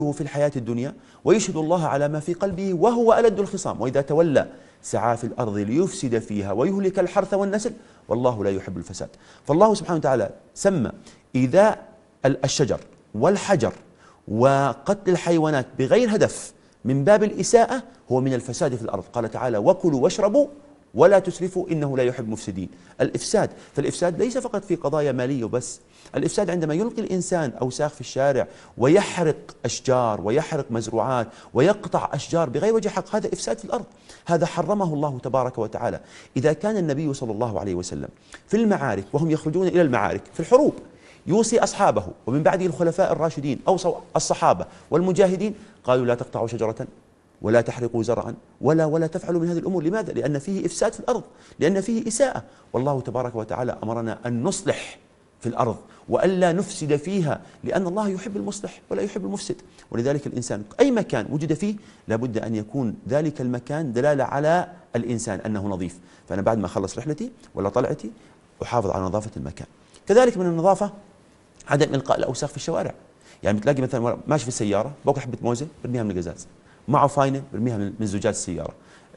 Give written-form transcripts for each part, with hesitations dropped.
في الحياة الدنيا ويشهد الله على ما في قلبه وهو ألد الخصام، وإذا تولى سعى في الأرض ليفسد فيها ويهلك الحرث والنسل والله لا يحب الفساد. فالله سبحانه وتعالى سمى إيذاء الشجر والحجر وقتل الحيوانات بغير هدف من باب الإساءة هو من الفساد في الأرض. قال تعالى: وكلوا واشربوا ولا تسرفوا إنه لا يحب المفسدين. الإفساد، فالإفساد ليس فقط في قضايا مالية وبس، الإفساد عندما يلقي الإنسان أوساخ في الشارع ويحرق أشجار ويحرق مزروعات ويقطع أشجار بغير وجه حق، هذا إفساد في الأرض، هذا حرمه الله تبارك وتعالى. إذا كان النبي صلى الله عليه وسلم في المعارك وهم يخرجون إلى المعارك في الحروب يوصي أصحابه ومن بعده الخلفاء الراشدين أوصوا الصحابة والمجاهدين، قالوا: لا تقطعوا شجرة ولا تحرقوا زرعا ولا تفعلوا من هذه الأمور. لماذا؟ لأن فيه إفساد في الأرض، لأن فيه إساءة، والله تبارك وتعالى أمرنا أن نصلح في الأرض وألا نفسد فيها، لأن الله يحب المصلح ولا يحب المفسد. ولذلك الإنسان أي مكان وجد فيه لابد أن يكون ذلك المكان دلالة على الإنسان أنه نظيف. فأنا بعد ما أخلص رحلتي ولا طلعتي أحافظ على نظافة المكان. كذلك من النظافة عدم إلقاء الأوساخ في الشوارع. يعني بتلاقي مثلا ماشي في السيارة باكل حبة موزة برميها من القزاز، معه فاينة برميها من زجاج السيارة.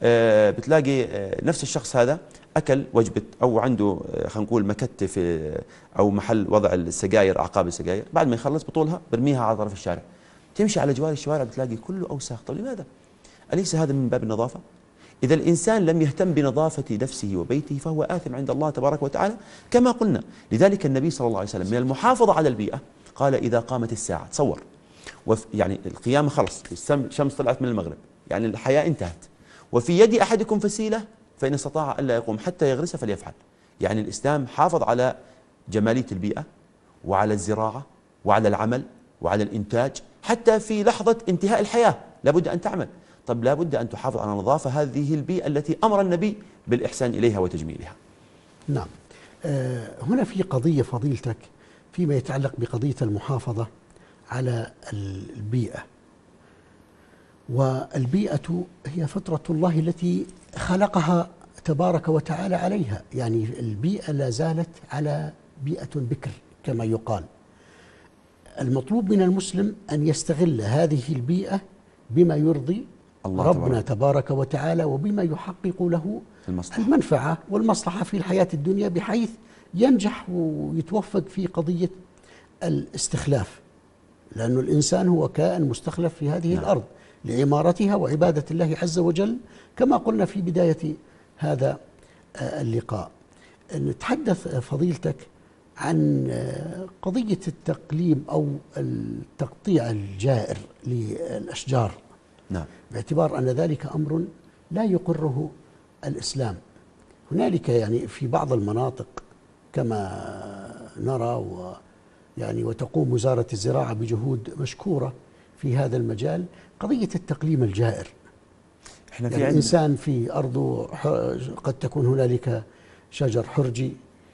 بتلاقي نفس الشخص هذا أكل وجبة أو عنده خلينا نقول مكتة في أو محل وضع السجاير، أعقاب السجاير، بعد ما يخلص بطولها برميها على طرف الشارع. تمشي على جوار الشوارع بتلاقي كله أوساخ. طيب لماذا؟ أليس هذا من باب النظافة؟ إذا الإنسان لم يهتم بنظافة نفسه وبيته فهو آثم عند الله تبارك وتعالى كما قلنا. لذلك النبي صلى الله عليه وسلم من المحافظة على البيئة قال: إذا قامت الساعة، تصور يعني القيامة خلص، الشمس طلعت من المغرب، يعني الحياة انتهت، وفي يد أحدكم فسيلة فإن استطاع ألا يقوم حتى يغرس فليفعل. يعني الإسلام حافظ على جمالية البيئة وعلى الزراعة وعلى العمل وعلى الإنتاج، حتى في لحظة انتهاء الحياة لابد أن تعمل. طب لابد أن تحافظ على نظافة هذه البيئة التي أمر النبي بالإحسان إليها وتجميلها. نعم. هنا في قضية فضيلتك فيما يتعلق بقضية المحافظة على البيئة، والبيئة هي فطرة الله التي خلقها تبارك وتعالى عليها. يعني البيئة لا زالت على بيئة بكر كما يقال. المطلوب من المسلم أن يستغل هذه البيئة بما يرضي ربنا تبارك وتعالى وبما يحقق له المنفعة والمصلحة في الحياة الدنيا، بحيث ينجح ويتوفق في قضية الاستخلاف، لأن الإنسان هو كائن مستخلف في هذه الأرض لعمارتها وعبادة الله عز وجل كما قلنا في بداية هذا اللقاء. نتحدث فضيلتك عن قضية التقليم أو التقطيع الجائر للأشجار. نعم. باعتبار أن ذلك أمر لا يقره الإسلام. هنالك يعني في بعض المناطق كما نرى وتقوم وزارة الزراعة بجهود مشكورة في هذا المجال، قضية التقليم الجائر. احنا في يعني الإنسان في أرضه قد تكون هنالك شجر حرجي،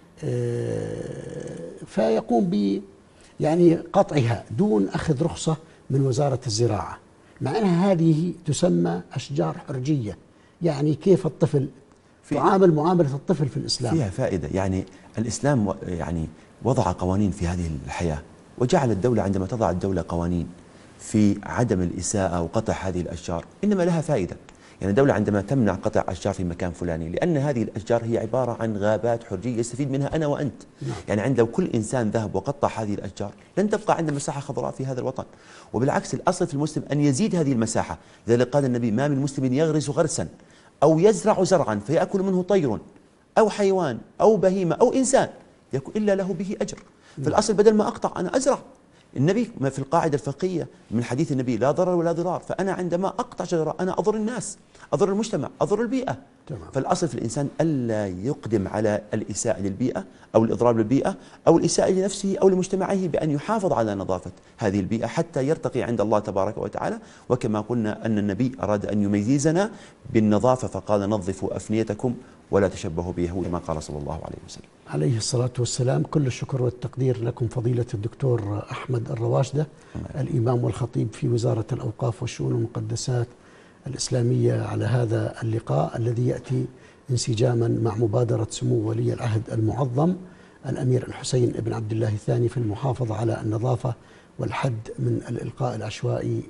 فيقوم ب يعني قطعها دون أخذ رخصة من وزارة الزراعة، مع أن هذه تسمى أشجار حرجية. يعني كيف الطفل تعامل معاملة الطفل في الإسلام؟ فيها فائدة. يعني الإسلام يعني وضع قوانين في هذه الحياة، وجعل الدولة عندما تضع الدولة قوانين في عدم الإساءة وقطع هذه الأشجار إنما لها فائدة. يعني الدولة عندما تمنع قطع أشجار في مكان فلاني، لأن هذه الأشجار هي عبارة عن غابات حرجية يستفيد منها أنا وأنت. يعني عند لو كل إنسان ذهب وقطع هذه الأشجار لن تبقى عندنا مساحة خضراء في هذا الوطن، وبالعكس الأصل في المسلم أن يزيد هذه المساحة. لذلك قال النبي: ما من مسلم يغرس غرسا أو يزرع زرعا فيأكل منه طير أو حيوان أو بهيمة أو إنسان إلا له به أجر. في الأصل بدل ما أقطع أنا أزرع. النبي في القاعدة الفقهية من حديث النبي: لا ضرر ولا ضرار. فأنا عندما أقطع شجرة أنا أضر الناس، أضر المجتمع، أضر البيئة. فالأصل في الإنسان ألا يقدم على الإساءة للبيئة أو الإضرار بالبيئة أو الإساءة لنفسه أو لمجتمعه، بأن يحافظ على نظافة هذه البيئة حتى يرتقي عند الله تبارك وتعالى. وكما قلنا أن النبي أراد أن يميزنا بالنظافة فقال: نظفوا أفنيتكم ولا تشبهوا بيهود، كما قال صلى الله عليه وسلم عليه الصلاة والسلام. كل الشكر والتقدير لكم فضيلة الدكتور أحمد الرواشدة، الإمام والخطيب في وزارة الأوقاف والشؤون والمقدسات الإسلامية، على هذا اللقاء الذي يأتي انسجاما مع مبادرة سمو ولي العهد المعظم الأمير الحسين بن عبد الله الثاني في المحافظة على النظافة والحد من الإلقاء العشوائي